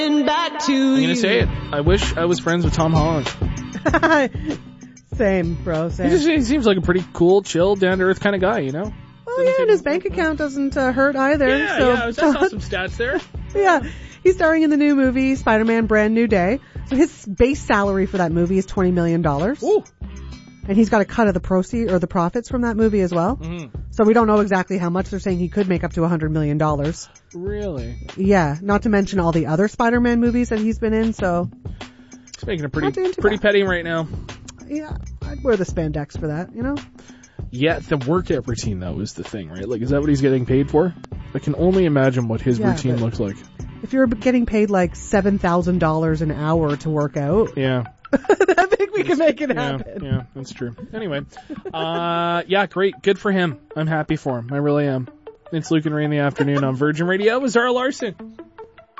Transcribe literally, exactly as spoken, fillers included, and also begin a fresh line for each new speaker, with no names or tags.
Back to
I'm
you.
gonna say it. I wish I was friends with Tom Holland.
Same, bro, same.
He, just, he seems like a pretty cool, chill, down-to-earth kind of guy, you know?
Oh, yeah, and his bank account doesn't uh, hurt either.
Yeah,
so.
yeah, I saw some stats there.
Yeah, he's starring in the new movie, Spider-Man Brand New Day. So his base salary for that movie is twenty million dollars.
Ooh.
And he's got a cut of the proceeds or the profits from that movie as well.
Mm-hmm.
So we don't know exactly how much. They're saying he could make up to one hundred million dollars.
Really?
Yeah, not to mention all the other Spider-Man movies that he's been in, so...
He's making a pretty pretty
bad.
petty right now.
Yeah, I'd wear the spandex for that, you know?
Yeah, the workout routine, though, is the thing, right? Like, is that what he's getting paid for? I can only imagine what his
Yeah,
routine
but-
looks like.
If you're getting paid like seven thousand dollars an hour to work out,
Yeah.
I think we can make it
Yeah,
happen.
yeah, that's true. Anyway, uh, yeah, great. Good for him. I'm happy for him. I really am. It's Luke and Ray in the afternoon on Virgin Radio with Zara Larson.